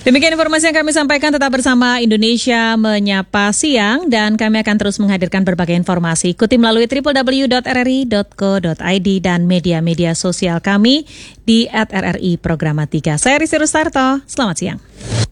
Demikian informasi yang kami sampaikan, tetap bersama Indonesia Menyapa Siang dan kami akan terus menghadirkan berbagai informasi. Ikuti melalui www.rri.co.id dan media-media sosial kami di @RRI Programa 3. Saya Rizky Rustarto, selamat siang.